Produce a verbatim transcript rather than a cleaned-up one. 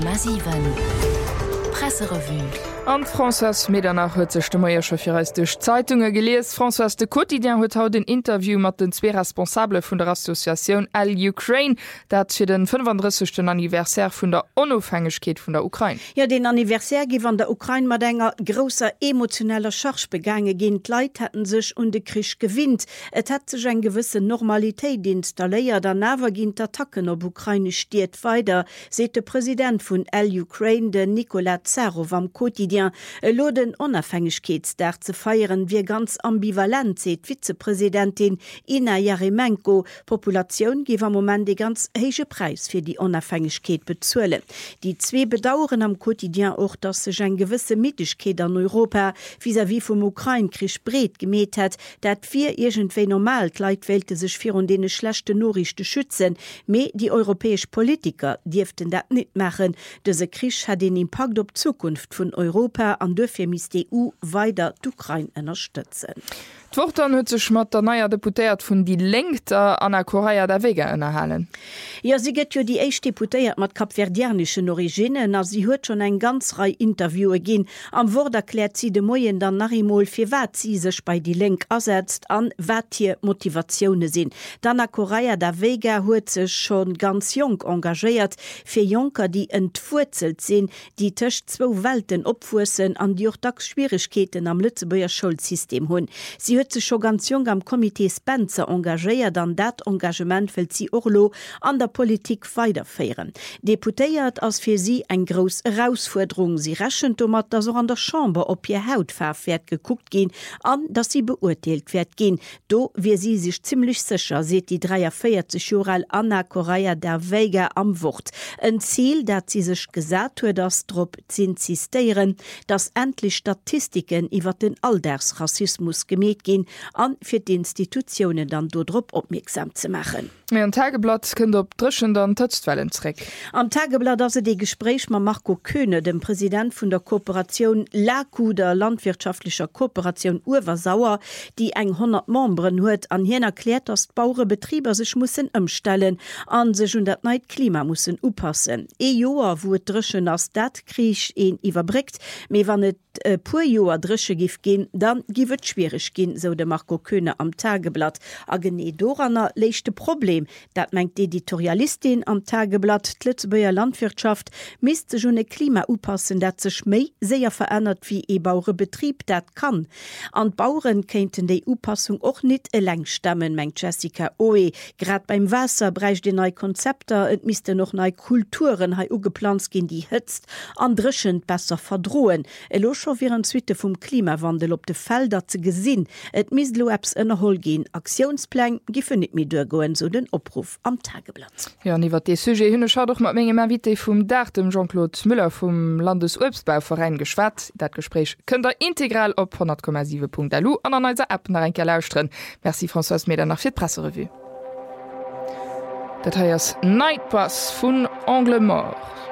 Komma sieben Presserevue. An François Medernach huet sech de Meier chauffeuristisch Zeitunge gelees. François de Quotidien huet haut den Interview mat den zwee Responsable vun der Assoziation All Ukraine, dat fir den fünfunddreißigsten Anniversär vun der Onofhängegkeet vun der Ukraine. Ja, den Anniversär gi an der Ukraine mat enger grosser emotioneller Charge begange ginint Leiit hätten sech und de Krisch gewinnt. Et hat sech eng gewisse Normalitéit installéiert, der nawer ginint Attacken op Ukraine stiet weiter, seet de Präsident vun All Ukraine de Nikola Zarow am Quotidien. Loden Onabhängigkeitsdag zu feiern wie ganz ambivalent, seht Vizepräsidentin Ina Yaremenko. Population gibt am Moment den ganz hohen Preis für die Unabhängigkeit bezahlen. Die zwei bedauern am Quotidien auch, dass sich eine gewisse Müdigkeit an Europa vis-à-vis vom Ukraine-Krieg breit gemäht hat, dass wir irgendwie normal die Leute wollten sich für und denen schlechte Nachrichten schützen, aber die europäischen Politiker dürften das nicht machen. Dieser Krieg hat den Impact auf die Zukunft von Europa Europa an dofir mis D E U weiter d'Ukraine unterstützen. D'Worten huet sech mat der naier Deputéiert vun die Lengter Anna Correia da Vega ënnerhalen. Ja, sie gëtt jo die eich Deputéiert mat kapverdianischen Originen, as sie huet schon eng ganz Rei Interviewe ginn. Am Wort erklärt sie de Moien dann nachimol fir wat sie sech bei die Lenk ersetzt an wat hier Motivationune sinn. Anna Correia da Vega huet sech schon ganz jung engagéiert fir Junker, die entwurzelt sinn, die tëcht zwo Welten opfussen an die Schwierigkeiten am Lützeburger Schulsystem hunn. Sie huet sech schon ganz jung am Komitee Spencer engagéiert, an dat Engagement will sie Orlo an der Politik weiterfeieren. Deputéiert as fir sie eng gros Herausforderung. Sie rächen mat, dass er an der Chambre op ihr Hautfärfwert geguckt gin, an dass sie beurteilt werd gin. Do wie sie sich ziemlich sicher, seht die dreiundvierzig Jahre Anna Correia da Vega am Wort. Ein Ziel, dat sie sich gesagt huet, dass drop zu insistieren, dass endlich Statistiken iwwer den Altersrassismus gemäht gin, an fir die Institutionen dann dodrop opmerksam zu machen. Ja, ein Tageblatt kënnt op drschen dann Tëtzwellen zréck. Am Tageblatt as se de Gespräch ma Marco Köhne, dem Präsident vun der Kooperation L A C U, der landwirtschaftlicher Kooperation Urversauer, die eng hundert Membren huet, an hien erklärt, dass Bauure Betrieber sech mussssen ëmstellen, an sech hun dat neid Klima mussssen upassen. E Joer wo et drschen ass dat Kriech een iwwerbregt, méi wann et äh, puer Joer drsche gif gin, dann giwet schwierig gin, so de Marco Köhne am Tageblatt. A gene Doraner leichte Problem. Dat mengt Editorialistin am Tageblatt Lützeburger Landwirtschaft misst schon e Klima upassen, dat sech méi sehr verändert wie e Bauure Betrieb dat kann. An Bauern kennten de Upassung och net e leng stemmen, mengt Jessica Oe. Grad beim Wasser breicht de nei Konzepter, et miste noch nei Kulturen hai ugeplant gin, die hëtzt an drschend besser verdroen. Eloscher viren Zwiite vum Klimawandel op de Felder ze gesinn. Et mislo Apps ënnerhol gin. Aktionsplan giffen net mi durchgoen, so den Opruf am Tageblatt. Ja, niwer de Sujet hunne scha doch mat mengegem Invité vum Datem Jean-Claude Müller vum Landesobstbauverein geschwat. Dat Gespräch könnt ihr integral op hundert Komma sieben Punkt a l u an an eiser App nach enke lausren. Merci François Meder nach fir Presserevue. Dat heiers Nightpass vun Angle Mort.